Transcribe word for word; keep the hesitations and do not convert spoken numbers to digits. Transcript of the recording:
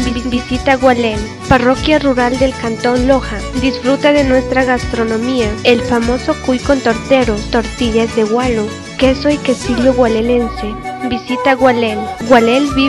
Visita Gualén, parroquia rural del cantón Loja. Disfruta de nuestra gastronomía, el famoso cuy con torteros, tortillas de gualo, queso y quesillo gualelense. Visita Gualén. Gualén vive